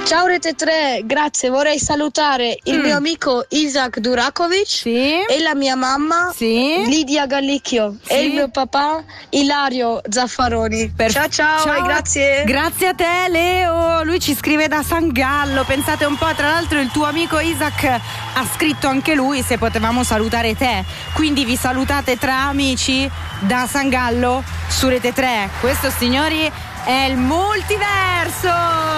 Ciao Rete 3, grazie. Vorrei salutare il mio amico Isaac Durakovic e la mia mamma Lidia Gallicchio e il mio papà Ilario Zaffaroni. Ciao e grazie. Grazie a te Leo, lui ci scrive da San Gallo, pensate un po', tra l'altro il tuo amico Isaac ha scritto anche lui se potevamo salutare te, quindi vi salutate tra amici da San Gallo su Rete 3. Questo, signori, è il multiverso.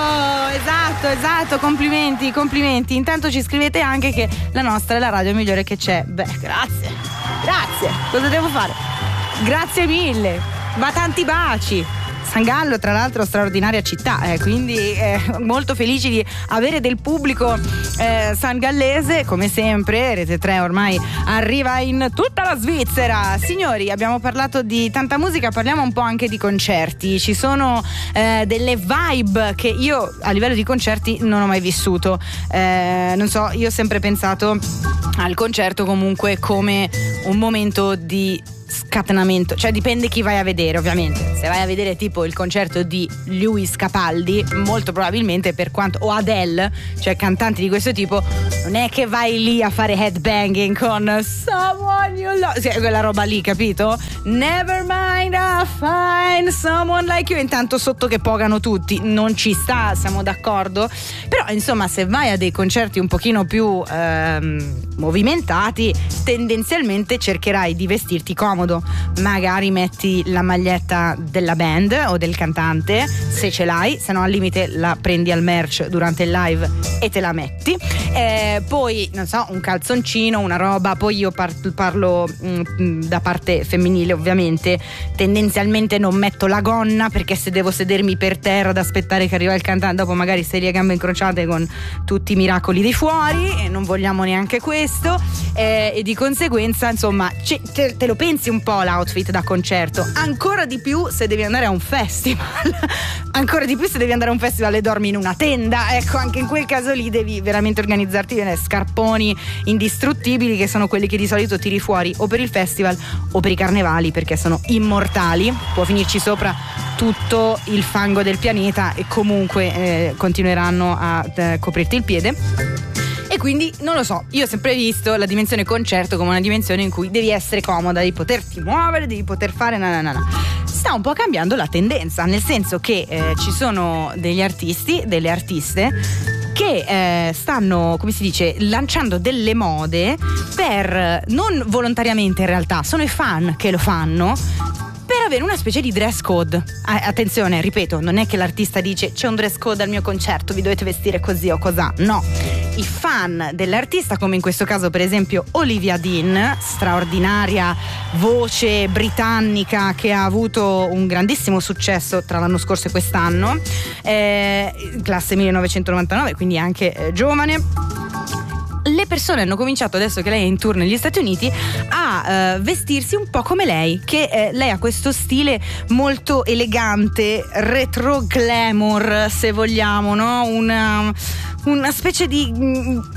Esatto, complimenti. Intanto ci scrivete anche che la nostra è la radio migliore che c'è. Beh, grazie, cosa devo fare? Grazie mille, ma tanti baci. San Gallo, tra l'altro, straordinaria città, quindi molto felici di avere del pubblico sangallese, come sempre. Rete 3 ormai arriva in tutta la Svizzera. Signori, abbiamo parlato di tanta musica, parliamo un po' anche di concerti. Ci sono delle vibe che io a livello di concerti non ho mai vissuto. Non so, io ho sempre pensato al concerto comunque come un momento di scatenamento, cioè dipende chi vai a vedere, ovviamente. Se vai a vedere tipo il concerto di Lewis Capaldi, molto probabilmente, per quanto, o Adele, cioè cantanti di questo tipo, non è che vai lì a fare headbanging con someone you love, quella roba lì, capito? Never mind, I'll find someone like you. Intanto sotto che pogano tutti, non ci sta, siamo d'accordo. Però insomma, se vai a dei concerti un pochino più movimentati, tendenzialmente cercherai di vestirti comodo. Magari metti la maglietta della band o del cantante, se ce l'hai, se no al limite la prendi al merch durante il live e te la metti. Poi, non so, un calzoncino, una roba. Poi io parlo da parte femminile, ovviamente. Tendenzialmente non metto la gonna, perché se devo sedermi per terra ad aspettare che arriva il cantante, dopo magari stai lì a gambe incrociate con tutti i miracoli di fuori, e non vogliamo neanche questo. E di conseguenza, insomma, te lo pensi un po' l'outfit da concerto, ancora di più se devi andare a un festival ancora di più se devi andare a un festival e dormi in una tenda. Ecco, anche in quel caso lì devi veramente organizzarti bene. Scarponi indistruttibili, che sono quelli che di solito tiri fuori o per il festival o per i carnevali, perché sono immortali. Può finirci sopra tutto il fango del pianeta e comunque continueranno a coprirti il piede. E quindi non lo so, io ho sempre visto la dimensione concerto come una dimensione in cui devi essere comoda, devi poterti muovere, devi poter fare Sta un po' cambiando la tendenza, nel senso che ci sono degli artisti, delle artiste che stanno, come si dice, lanciando delle mode per, non volontariamente in realtà, sono i fan che lo fanno, per avere una specie di dress code. Attenzione, ripeto, non è che l'artista dice c'è un dress code al mio concerto, vi dovete vestire così o cosà, no. I fan dell'artista, come in questo caso per esempio Olivia Dean, straordinaria voce britannica che ha avuto un grandissimo successo tra l'anno scorso e quest'anno, classe 1999, quindi anche giovane. Le persone hanno cominciato, adesso che lei è in tour negli Stati Uniti, a vestirsi un po' come lei, che lei ha questo stile molto elegante, retro glamour, se vogliamo, no? Una specie di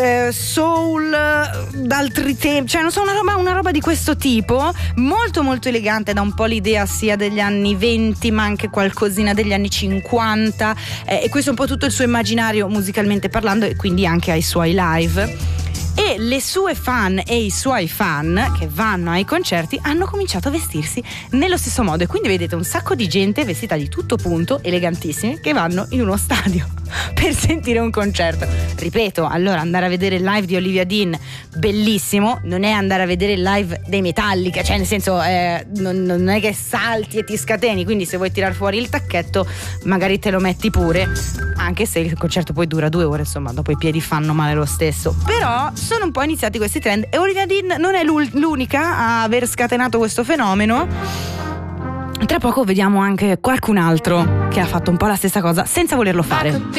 soul d'altri tempi, cioè non so, una roba di questo tipo, molto molto elegante, da un po' l'idea sia degli anni 20 ma anche qualcosina degli anni 50, e questo è un po' tutto il suo immaginario musicalmente parlando, e quindi anche ai suoi live. E le sue fan e i suoi fan che vanno ai concerti hanno cominciato a vestirsi nello stesso modo, e quindi vedete un sacco di gente vestita di tutto punto, elegantissimi, che vanno in uno stadio per sentire un concerto. Ripeto, allora, andare a vedere il live di Olivia Dean, bellissimo, non è andare a vedere il live dei Metallica, cioè nel senso non è che salti e ti scateni, quindi se vuoi tirar fuori il tacchetto magari te lo metti pure, anche se il concerto poi dura 2 ore, insomma dopo i piedi fanno male lo stesso. Però sono un po' iniziati questi trend, e Olivia Dean non è l'unica a aver scatenato questo fenomeno. Tra poco vediamo anche qualcun altro che ha fatto un po' la stessa cosa senza volerlo fare.